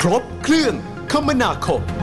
ครบเครื่องคมนาคม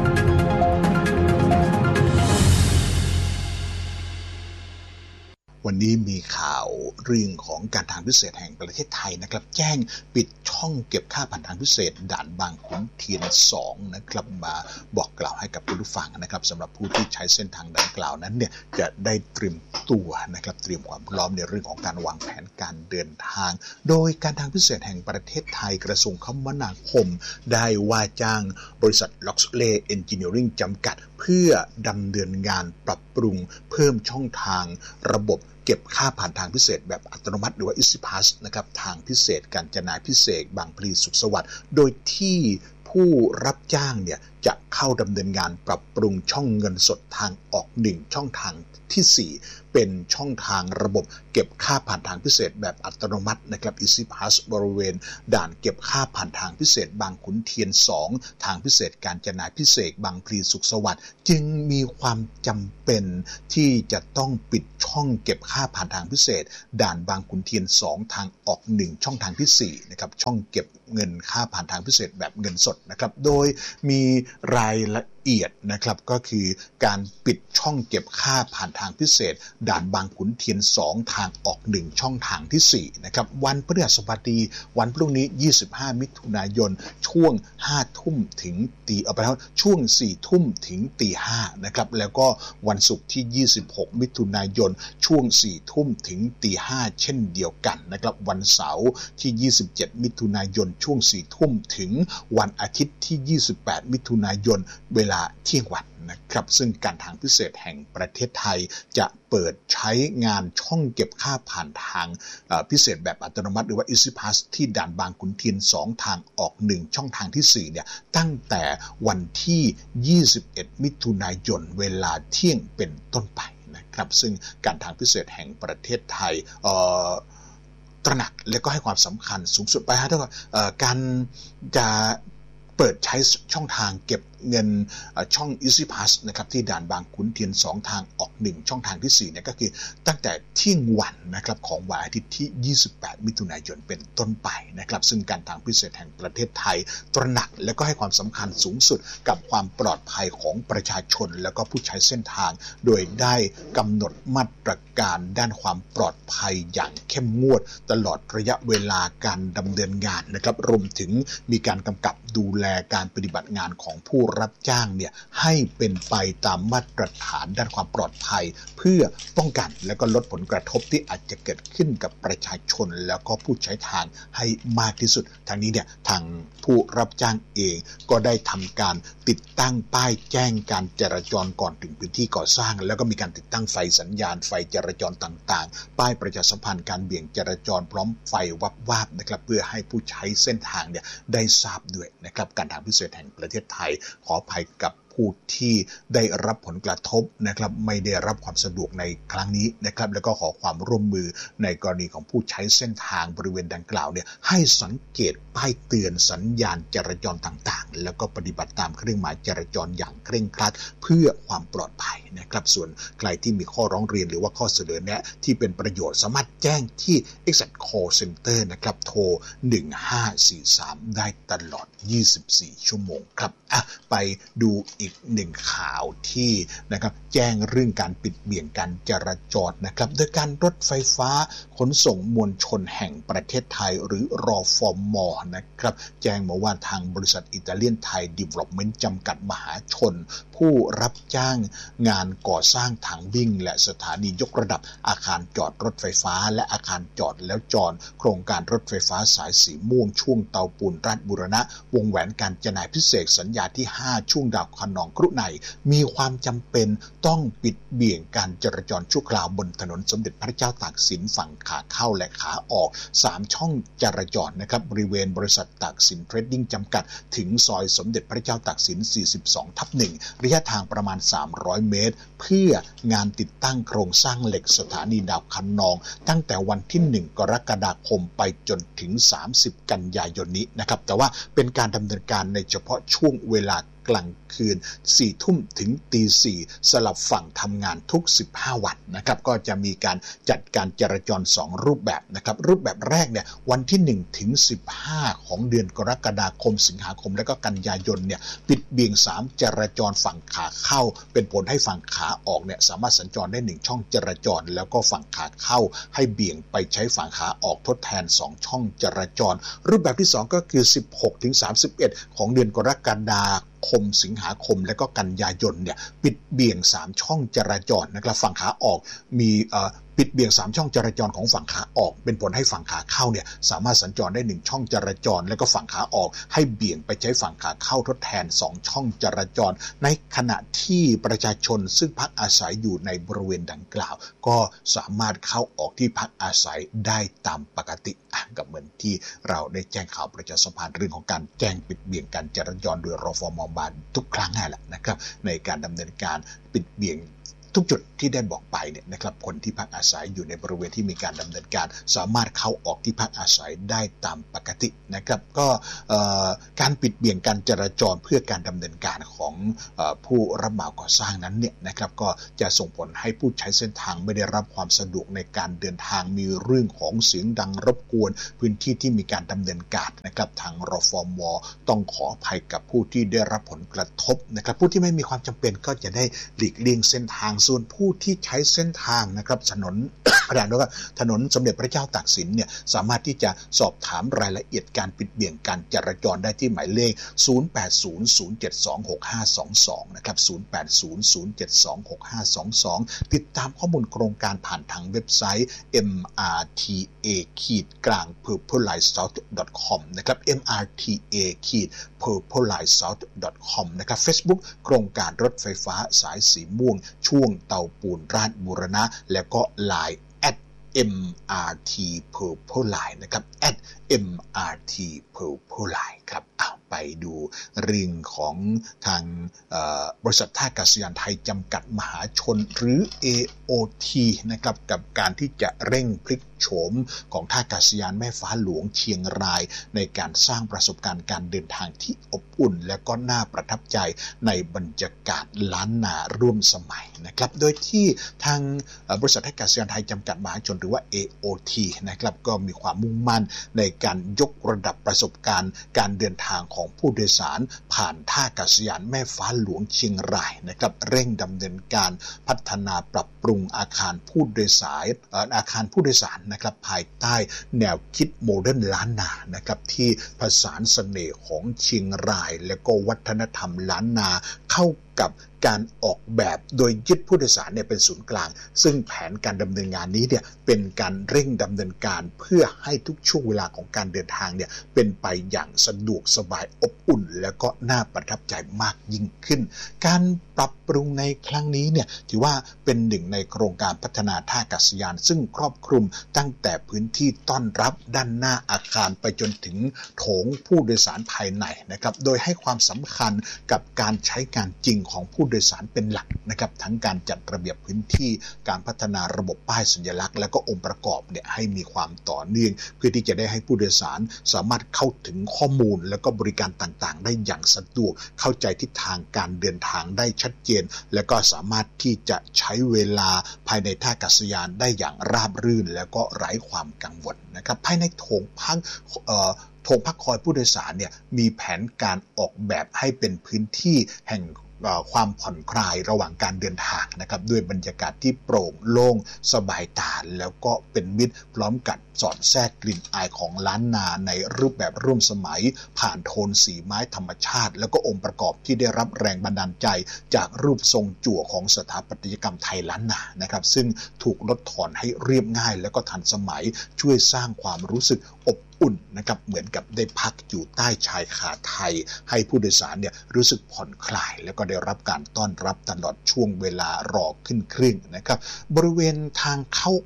วันนี้มีข่าวเรื่องของการทางพิเศษแห่งประเทศไทยนะครับแจ้งปิดช่องเก็บค่าผ่านทางพิเศษด่านบางขุนเทียน2นะครับมาบอกกล่าวให้กับผู้ฟังนะครับสำหรับผู้ที่ใช้เส้นทางดังกล่าวนั้นเนี่ยจะได้เตรียมตัวนะครับเตรียมความพร้อมในเรื่องของการวางแผนการเดินทางโดยการทางพิเศษแห่งประเทศไทยกระทรวงคมนาคมได้ว่าจ้างบริษัท Loxley Engineering จำกัดเพื่อดำเนินงานปรับปรุงเพิ่มช่องทางระบบเก็บค่าผ่านทางพิเศษแบบอัตโนมัติหรือว่า Easy Pass นะครับทางพิเศษกาญจนาพิเศษกบางพลีสุขสวัสดิ์โดยที่ผู้รับจ้างเนี่ยจะเข้าดำเนินงานปรับปรุงช่องเงินสดทางออก1ช่องทางที่4เป็นช่องทางระบบเก็บค่าผ่านทางพิเศษแบบอัตโนมัตินะครับ Easy Pass บริเวณด่านเก็บค่าผ่านทางพิเศษบางขุนเทียน2ทางพิเศษกาญจนาพิเศษกบางพลีสุขสวัสดิ์จึงมีความจำเป็นที่จะต้องปิดช่องเก็บค่าผ่านทางพิเศษด่านบางขุนเทียน2ทางออก1ช่องทางที่4นะครับช่องเก็บเงินค่าผ่านทางพิเศษแบบเงินสดนะครับโดยมีรายละเอียดนะครับก็คือการปิดช่องเก็บค่าผ่านทางพิเศษด่านบางขุนเทียน2ทางออก1ช่องทางที่4นะครับวันพฤหัสบดีวันพรุ่งนี้25มิถุนายนช่วง 5 ทุ่มถึงช่วง 4 ทุ่มถึงตี 5นะครับแล้วก็วันศุกร์ที่26มิถุนายนช่วง 4 ทุ่มถึงตี 5เช่นเดียวกันนะครับวันเสาร์ที่27มิถุนายนช่วง 4 ทุ่มถึงวันอาทิตย์ที่28มิถุนายนเวลาเที่ยงวันนะครับซึ่งการทางพิเศษแห่งประเทศไทยจะเปิดใช้งานช่องเก็บค่าผ่านทางพิเศษแบบอัตโนมัติหรือว่า Easy Pass ที่ด่านบางขุนเทียน2ทางออก1ช่องทางที่4เนี่ยตั้งแต่วันที่21มิถุนายนเวลาเที่ยงเป็นต้นไปนะครับซึ่งการทางพิเศษแห่งประเทศไทยตระหนักและก็ให้ความสำคัญสูงสุดไปฮะที่ว่าการจะเปิดใช้ช่องทางเก็บเงินช่อง Easy Pass นะครับที่ด่านบางขุนเทียน2ทางออก1ช่องทางที่4เนี่ยก็คือตั้งแต่เที่ยงวันนะครับของวันอาทิตย์ที่28มิถุนายนเป็นต้นไปนะครับซึ่งการทางพิเศษแห่งประเทศไทยตระหนักและก็ให้ความสำคัญสูงสุดกับความปลอดภัยของประชาชนและก็ผู้ใช้เส้นทางโดยได้กำหนดมาตรการด้านความปลอดภัยอย่างเข้มงวดตลอดระยะเวลาการดำเนินงานนะครับรวมถึงมีการกำกับดูแลการปฏิบัติงานของผู้รับจ้างเนี่ยให้เป็นไปตามมาตรฐานด้านความปลอดภัยเพื่อป้องกันและก็ลดผลกระทบที่อาจจะเกิดขึ้นกับประชาชนแล้วก็ผู้ใช้ทางให้มากที่สุดทางนี้เนี่ยทางผู้รับจ้างเองก็ได้ทำการติดตั้งป้ายแจ้งการจราจรก่อนถึงพื้นที่ก่อสร้างแล้วก็มีการติดตั้งไฟสัญญาณไฟจราจรต่างๆป้ายประชาสัมพันธ์การเบี่ยงจราจรพร้อมไฟวับวาบนะครับเพื่อให้ผู้ใช้เส้นทางเนี่ยได้ทราบด้วยนะครับการทางพิเศษแห่งประเทศไทยขออภัยกับผู้ที่ได้รับผลกระทบนะครับไม่ได้รับความสะดวกในครั้งนี้นะครับแล้วก็ขอความร่วมมือในกรณีของผู้ใช้เส้นทางบริเวณดังกล่าวเนี่ยให้สังเกตป้ายเตือนสัญญาณจราจรต่างๆแล้วก็ปฏิบัติตามเครื่องหมายจราจรอย่างเคร่งครัดเพื่อความปลอดภัยนะครับส่วนใครที่มีข้อร้องเรียนหรือว่าข้อเสนอแนะที่เป็นประโยชน์สามารถแจ้งที่ Exact Call Center นะครับโทร1543ได้ตลอด24ชั่วโมงครับไปดูอีกหนึ่งข่าวที่นะครับแจ้งเรื่องการปิดเบี่ยงการจราจรนะครับโดยการรถไฟฟ้าขนส่งมวลชนแห่งประเทศไทยหรือรฟม.นะครับแจ้งมาว่าทางบริษัทอิตาเลียนไทยดีเวล็อปเมนต์จำกัดมหาชนผู้รับจ้างงานก่อสร้างทางวิ่งและสถานียกระดับอาคารจอดรถไฟฟ้าและอาคารจอดแล้วจอดโครงการรถไฟฟ้าสายสีม่วงช่วงเตาปูนราชบูรณะวงแหวนกาญจนาภิเษกสัญญาที่5ช่วงดาวคะนองกรุในมีความจำเป็นต้องปิดเบี่ยงการจราจรชั่วคราวบนถนนสมเด็จพระเจ้าตากสินฝั่งขาเข้าและขาออก3ช่องจราจรนะครับบริเวณบริษัทตากสินเทรดดิ้งจำกัดถึงซอยสมเด็จพระเจ้าตากสิน 42/1 ระยะทางประมาณ300เมตรเพื่องานติดตั้งโครงสร้างเหล็กสถานีดาวคะนองตั้งแต่วันที่1กรกฎาคมไปจนถึง30กันยายนนี้นะครับแต่ว่าเป็นการดำเนินการในเฉพาะช่วงเวลากลางคืน 4 ทุ่มถึงตี 4สลับฝั่งทำงานทุก15 วันนะครับก็จะมีการจัดการจราจร2รูปแบบนะครับรูปแบบแรกเนี่ยวันที่1ถึง15ของเดือนกรกฎาคมสิงหาคมและก็กันยายนเนี่ยปิดเบี่ยง3จราจรฝั่งขาเข้าเป็นผลให้ฝั่งขาออกเนี่ยสามารถสัญจรได้1ช่องจราจรแล้วก็ฝั่งขาเข้าให้เบี่ยงไปใช้ฝั่งขาออกทดแทน2ช่องจราจรรูปแบบที่2ก็คือ16ถึง31ของเดือนกรกฎาคมสิงหาคมและก็กันยายนเนี่ยปิดเบี่ยง3ช่องจราจรนะครับฝั่งขาออกมีปิดเบี่ยง3ช่องจราจรของฝั่งขาออกเป็นผลให้ฝั่งขาเข้าเนี่ยสามารถสัญจรได้1ช่องจราจรแล้วก็ฝั่งขาออกให้เบี่ยงไปใช้ฝั่งขาเข้าทดแทน2ช่องจราจรในขณะที่ประชาชนซึ่งพักอาศัยอยู่ในบริเวณดังกล่าวก็สามารถเข้าออกที่พักอาศัยได้ตามปกติกับเหมือนที่เราได้แจ้งข่าวประชาสัมพันธ์เรื่องของการแจ้งปิดเบี่ยงการจราจรโดยรฟม.บานทุกครั้งนั่นแหละนะครับในการดำเนินการปิดเบี่ยงทุกจุดที่ได้บอกไปเนี่ยนะครับคนที่พักอาศัยอยู่ในบริเวณที่มีการดำเนินการสามารถเข้าออกที่พักอาศัยได้ตามปกตินะครับก็การปิดเบี่ยงการจราจรเพื่อการดำเนินการของผู้รับเหมาก่อสร้างนั้นเนี่ยนะครับก็จะส่งผลให้ผู้ใช้เส้นทางไม่ได้รับความสะดวกในการเดินทางมีเรื่องของเสียงดังรบกวนพื้นที่ที่มีการดำเนินการนะครับทางรฟม.ต้องขออภัยกับผู้ที่ได้รับผลกระทบนะครับผู้ที่ไม่มีความจำเป็นก็จะได้หลีกเลี่ยงเส้นทางส่วนผู้ที่ใช้เส้นทางนะครับถนน ถนนสมเด็จพระเจ้าตากสินเนี่ยสามารถที่จะสอบถามรายละเอียดการปิดเบี่ยงการจราจรได้ที่หมายเลข 0800726522 นะครับ 0800726522 ติดตามข้อมูลโครงการผ่านทางเว็บไซต์ mrta-purplelightsouth.com นะครับ mrta-purplelightsouth.com นะครับ Facebook โครงการรถไฟฟ้าสายสีม่วงช่วงเตาปูนราชบูรณะแล้วก็ LINE @MRT Purple Line นะครับ @MRT Purple Line ครับไปดูเรื่องของทางบริษัทท่าอากาศยานไทยจำกัดมหาชนหรือ AOT นะครับกับการที่จะเร่งพลิกโฉมของท่าอากาศยานแม่ฟ้าหลวงเชียงรายในการสร้างประสบการณ์การเดินทางที่อบอุ่นและก็น่าประทับใจในบรรยากาศล้านนาร่วมสมัยนะครับโดยที่ทางบริษัทท่าอากาศยานไทยจำกัดมหาชนหรือว่า AOT นะครับก็มีความมุ่งมั่นในการยกระดับประสบการณ์การเดินทางของผู้โดยสารผ่านท่าอากาศยานแม่ฟ้าหลวงเชียงรายนะครับเร่งดำเนินการพัฒนาปรับปรุงอาคารผู้โดยสารนะครับภายใต้แนวคิดโมเดิร์นล้านนานะครับที่ผสานเสน่ห์ของเชียงรายและก็วัฒนธรรมล้านนาเข้ากับการออกแบบโดยยึดผู้โดยสารเนี่ยเป็นศูนย์กลางซึ่งแผนการดำเนินงานนี้เนี่ยเป็นการเร่งดำเนินการเพื่อให้ทุกช่วงเวลาของการเดินทางเนี่ยเป็นไปอย่างสะดวกสบายอบอุ่นแล้วก็น่าประทับใจมากยิ่งขึ้นการปรับปรุงในครั้งนี้เนี่ยถือว่าเป็นหนึ่งในโครงการพัฒนาท่าอากาศยานซึ่งครอบคลุมตั้งแต่พื้นที่ต้อนรับด้านหน้าอาคารไปจนถึงโถงผู้โดยสารภายในนะครับโดยให้ความสำคัญกับการใช้งานจริงของผู้โดยสารเป็นหลักนะครับทั้งการจัดระเบียบพื้นที่การพัฒนาระบบป้ายสัญลักษณ์และก็องค์ประกอบเนี่ยให้มีความต่อเนื่องเพื่อที่จะได้ให้ผู้โดยสารสามารถเข้าถึงข้อมูลและก็บริการต่างๆได้อย่างสะดวกเข้าใจทิศทางการเดินทางได้ชัดเจนและก็สามารถที่จะใช้เวลาภายในท่าอากาศยานได้อย่างราบรื่นและก็ไร้ความกังวลนะครับภายในโถงพักคอยผู้โดยสารเนี่ยมีแผนการออกแบบให้เป็นพื้นที่แห่งความผ่อนคลายระหว่างการเดินทางนะครับด้วยบรรยากาศที่โปร่งโล่งสบายตาแล้วก็เป็นมิตรพร้อมกับสอดแทรกกลิ่นอายของล้านนาในรูปแบบร่วมสมัยผ่านโทนสีไม้ธรรมชาติแล้วก็องค์ประกอบที่ได้รับแรงบันดาลใจจากรูปทรงจั่วของสถาปัตยกรรมไทยล้านนานะครับซึ่งถูกลดทอนให้เรียบง่ายแล้วก็ทันสมัยช่วยสร้างความรู้สึกอบอุ่นนะครับเหมือนกับได้พักอยู่ใต้ชายคาไทยให้ผู้โดยสารเนี่ยรู้สึกผ่อนคลายแล้วก็ได้รับการต้อนรับตลอดช่วงเวลารอขึ้นเครื่องนะครับบริเวณทางเข้าออก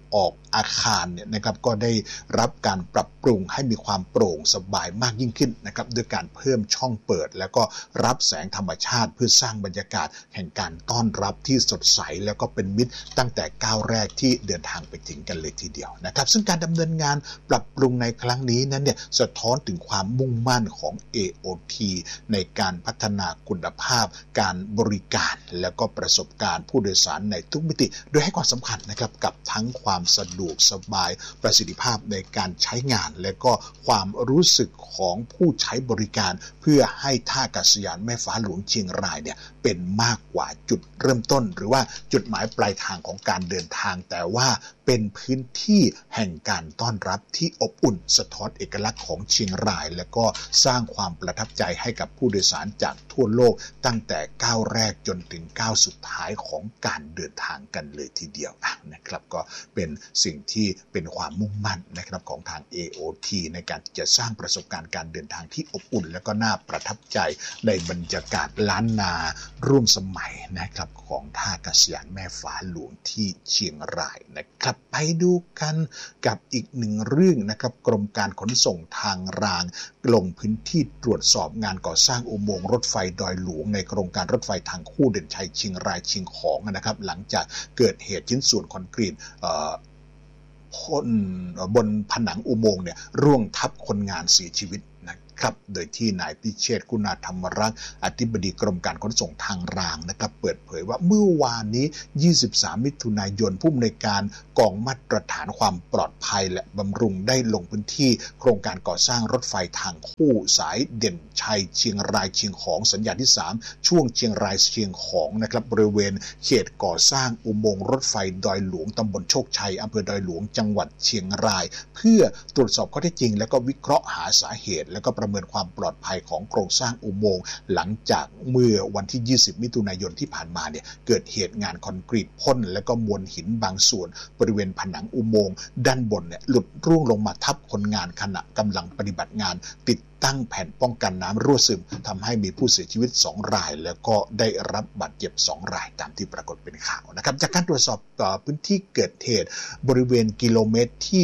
อาคารเนี่ยนะครับก็ได้รับการปรับปรุงให้มีความโปร่งสบายมากยิ่งขึ้นนะครับด้วยการเพิ่มช่องเปิดแล้วก็รับแสงธรรมชาติเพื่อสร้างบรรยากาศแห่งการต้อนรับที่สดใสแล้วก็เป็นมิตรตั้งแต่ก้าวแรกที่เดินทางไปถึงกันเลยทีเดียวนะครับซึ่งการดำเนินงานปรับปรุงในครั้งนี้นั้นเนี่ยสะท้อนถึงความมุ่งมั่นของ AOT ในการพัฒนาคุณภาพการบริการแล้วก็ประสบการณ์ผู้โดยสารในทุกมิติโดยให้ความสำคัญนะครับกับทั้งความสะดวกสบายประสิทธิภาพในการใช้งานและก็ความรู้สึกของผู้ใช้บริการเพื่อให้ท่าอากาศยานแม่ฟ้าหลวงเชียงรายเนี่ยเป็นมากกว่าจุดเริ่มต้นหรือว่าจุดหมายปลายทางของการเดินทางแต่ว่าเป็นพื้นที่แห่งการต้อนรับที่อบอุ่นสะท้อนเอกลักษณ์ของเชียงรายและก็สร้างความประทับใจให้กับผู้โดยสารจากทั่วโลกตั้งแต่ก้าวแรกจนถึงก้าวสุดท้ายของการเดินทางกันเลยทีเดียวนะครับก็เป็นสิ่งที่เป็นความมุ่งมั่นนะครับของทาง AOT ในการที่จะสร้างประสบการณ์การเดินทางที่อบอุ่นและก็น่าประทับใจในบรรยากาศล้านนาร่วมสมัยนะครับของท่าอากาศยานแม่ฟ้าหลวงที่เชียงรายนะครับไปดูกันกับอีกหนึ่งเรื่องนะครับกรมการขนส่งทางรางลงพื้นที่ตรวจสอบงานก่อสร้างอุโมงค์รถไฟดอยหลวงในโครงการรถไฟทางคู่เด่นชัยเชียงรายเชียงของนะครับหลังจากเกิดเหตุชิ้นส่วนคอนกรีตพ่นบนผนังอุโมงค์เนี่ยร่วงทับคนงานเสียชีวิตนะครับโดยที่นายพิเชษฐ์กุณาธรรมรักษ์อธิบดีกรมการขนส่งทางรางนะครับเปิดเผยว่าเมื่อวานนี้23มิถุนายนผู้อำนวยการกองมาตรฐานความปลอดภัยและบำรุงได้ลงพื้นที่โครงการก่อสร้างรถไฟทางคู่สายเด่นชัยเชียงรายเชียงของสัญญาที่3ช่วงเชียงรายเชียงของนะครับบริเวณเขตก่อสร้างอุโมงค์รถไฟดอยหลวงตำบลโชคชัยอำเภอดอยหลวงจังหวัดเชียงรายเพื่อตรวจสอบข้อเท็จจริงและก็วิเคราะห์หาสาเหตุและก็ประเมินความปลอดภัยของโครงสร้างอุโมงค์หลังจากเมื่อวันที่20มิถุนายนที่ผ่านมาเนี่ยเกิดเหตุงานคอนกรีตพ่นและก็มวลหินบางส่วนบริเวณผนังอุโมงค์ด้านบนเนี่ยหลุดร่วงลงมาทับคนงานขณะกำลังปฏิบัติงานติดตั้งแผ่นป้องกันน้ำรั่วซึมทำให้มีผู้เสียชีวิต2รายแล้วก็ได้รับบาดเจ็บ2รายตามที่ปรากฏเป็นข่าวนะครับจากการตรวจสอบพื้นที่เกิดเหตุบริเวณกิโลเมตรที่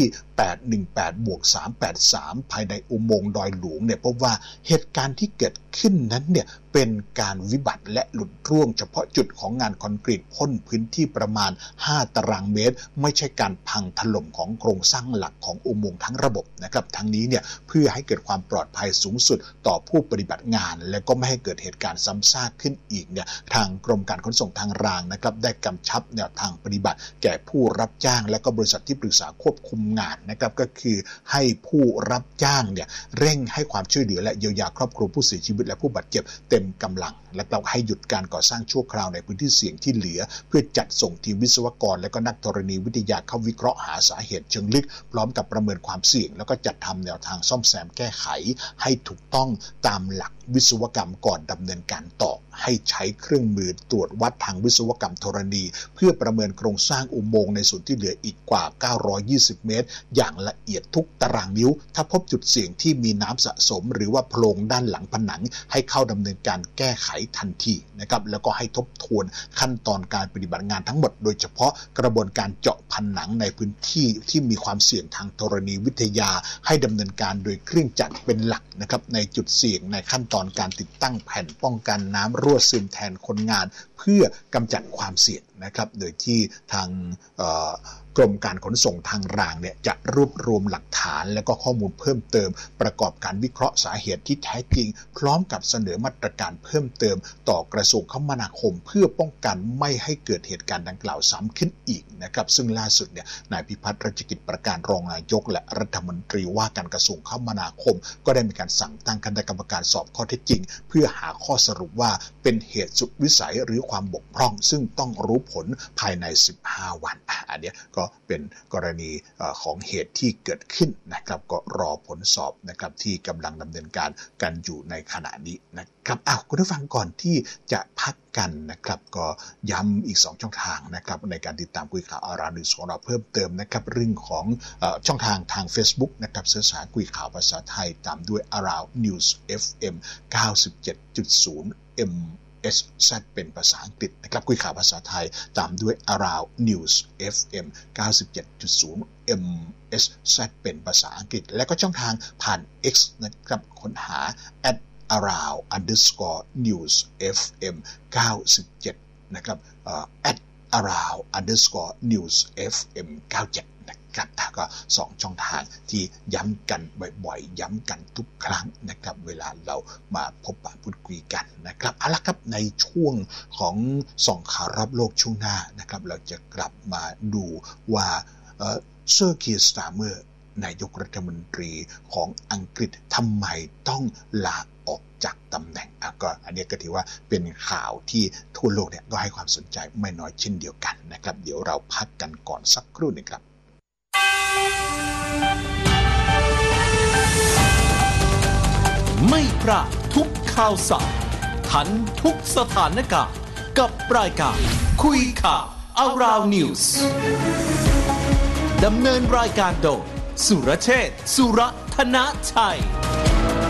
818+383ภายในอุโมงค์ดอยหลวงเนี่ยพบว่าเหตุการณ์ที่เกิดขึ้นนั้นเนี่ยเป็นการวิบัติและหลุดร่วงเฉพาะจุดของงานคอนกรีตพ่นพื้นที่ประมาณ5ตารางเมตรไม่ใช่การพังถล่มของโครงสร้างหลักของอุโมงค์ทั้งระบบนะครับทั้งนี้เนี่ยเพื่อให้เกิดความปลอดภัยสูงสุดต่อผู้ปฏิบัติงานและก็ไม่ให้เกิดเหตุการณ์ซ้ำซากขึ้นอีกเนี่ยทางกรมการขนส่งทางรางนะครับได้กำชับแนวทางปฏิบัติแก่ผู้รับจ้างและก็บริษัทที่ปรึกษาควบคุมงานนะครับก็คือให้ผู้รับจ้างเนี่ยเร่งให้ความช่วยเหลือและเยียวยาครอบครัวผู้เสียชีวิตและผู้บาดเจ็บเต็มกำลังและเราให้หยุดการก่อสร้างชั่วคราวในพื้นที่เสี่ยงที่เหลือเพื่อจัดส่งทีมวิศวกรและก็นักธรณีวิทยาเข้าวิเคราะห์หาสาเหตุเชิงลึกพร้อมกับประเมินความเสี่ยงแล้วก็จัดทำแนวทางซ่อมแซมแก้ไขให้ถูกต้องตามหลักวิศวกรรมก่อนดำเนินการต่อให้ใช้เครื่องมือตรวจวัดทางวิศวกรรมธรณีเพื่อประเมินโครงสร้างอุโมงค์ในส่วนที่เหลืออีกกว่า920เมตรอย่างละเอียดทุกตารางนิ้วถ้าพบจุดเสี่ยงที่มีน้ำสะสมหรือว่าโพรงด้านหลังผนังให้เข้าดำเนินการแก้ไขทันทีนะครับแล้วก็ให้ทบทวนขั้นตอนการปฏิบัติงานทั้งหมดโดยเฉพาะกระบวนการเจาะผนังในพื้นที่ที่มีความเสี่ยงทางธรณีวิทยาให้ดำเนินการโดยเครื่องจักรเป็นหลักนะครับในจุดเสี่ยงในขั้นตอนการติดตั้งแผ่นป้องกันน้ำรั่วซึมแทนคนงานเพื่อกำจัดความเสี่ยงนะครับโดยที่ทางกรมการขนส่งทางรางเนี่ยจะรวบรวมหลักฐานและก็ข้อมูลเพิ่มเติมประกอบการวิเคราะห์สาเหตุที่แท้จริงพร้อมกับเสนอมาตรการเพิ่มเติมต่อกระทรวงคมนาคมเพื่อป้องกันไม่ให้เกิดเหตุการณ์ดังกล่าวซ้ำขึ้นอีกนะครับซึ่งล่าสุดเนี่ยนายพิพัฒน์รัชกิจประการรองนายกและรัฐมนตรีว่าการกระทรวงคมนาคมก็ได้มีการสั่งตั้งคณะกรรมการสอบข้อเท็จจริงเพื่อหาข้อสรุปว่าเป็นเหตุสุดวิสัยหรือความบกพร่องซึ่งต้องรู้ผลภายใน15วันอันนี้ก็เป็นกรณีของเหตุที่เกิดขึ้นนะครับก็รอผลสอบนะครับที่กำลังดำเนินการกันอยู่ในขณะนี้นะครับคุณผู้ฟังก่อนที่จะพักกันนะครับก็ย้ำอีก2ช่องทางนะครับในการติดตามคุยข่าวอารานิวส์ของเราเพิ่มเติมนะครับเรื่องของช่องทาง Facebook นะครับเสิร์ชหาคุยข่าวภาษาไทยตามด้วย Around News FM 97.0 MSZ เป็นภาษาอังกฤษนะครับคุยข่าวภาษาไทยตามด้วย Around News FM 97.0 MSZ เป็นภาษาอังกฤษและก็ช่องทางผ่าน X นะครับค้นหา @around_news FM 97นะครับ@around_news FM 97นะครับก็2ช่องทางที่ย้ำกันบ่อยๆย้ำกันทุกครั้งนะครับเวลาเรามาพบปะพูดคุยกันนะครับเอาละครับในช่วงของส่องข่าวรอบโลกช่วงหน้านะครับเราจะกลับมาดูว่าเซอร์คีย์สตาร์เมอร์นายกรัฐมนตรีของอังกฤษทำไมต้องลาออกจากตำแหน่งก็อันนี้ก็ถือว่าเป็นข่าวที่ทั่วโลกเนี่ยก็ให้ความสนใจไม่น้อยเช่นเดียวกันนะครับเดี๋ยวเราพักกันก่อนสักครู่นึงครับไม่พลาดทุกข่าวสารทันทุกสถานการณ์กับรายการคุยข่าว Around News ดำเนินรายการโดยสุรเชษฐ์ สุรธนชัย